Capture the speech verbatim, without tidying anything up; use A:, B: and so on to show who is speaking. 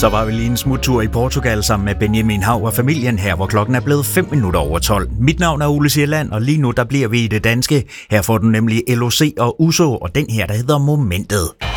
A: Så var vi lige en smuttur i Portugal sammen med Benjamin Hav og familien her, hvor klokken er blevet fem minutter over tolv. Mit navn er Ole Sjælland, og lige nu der bliver vi i det danske. Her får du nemlig L O C og Uso, og den her, der hedder Momentet.